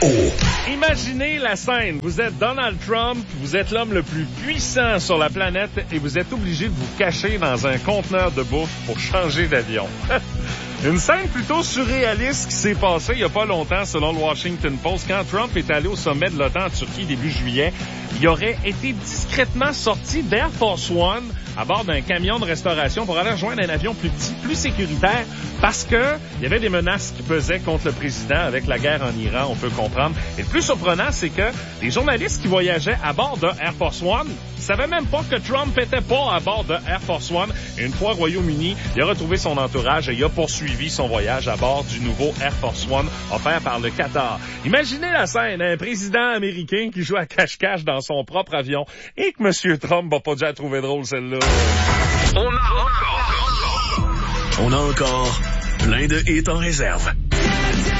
Imaginez la scène. Vous êtes Donald Trump, vous êtes l'homme le plus puissant sur la planète et vous êtes obligé de vous cacher dans un conteneur de bouffe pour changer d'avion. Une scène plutôt surréaliste qui s'est passée il n'y a pas longtemps selon le Washington Post. Quand Trump est allé au sommet de l'OTAN en Turquie début juillet, il aurait été discrètement sorti d'Air Force One à bord d'un camion de restauration pour aller rejoindre un avion plus petit, plus sécuritaire, parce que il y avait des menaces qui pesaient contre le président avec la guerre en Iran, on peut comprendre. Et le plus surprenant, c'est que les journalistes qui voyageaient à bord de Air Force One savaient même pas que Trump était pas à bord de Air Force One. Et une fois au Royaume-Uni, il a retrouvé son entourage et il a poursuivi son voyage à bord du nouveau Air Force One offert par le Qatar. Imaginez la scène, un président américain qui joue à cache-cache dans son propre avion et que M. Trump va pas dû la trouver drôle, celle-là. On a encore plein de hits en réserve.